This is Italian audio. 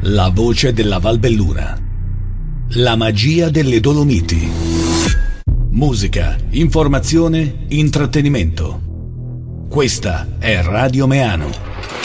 La voce della Val Belluna. La magia delle Dolomiti. Musica, informazione, intrattenimento. Questa è Radio Meano.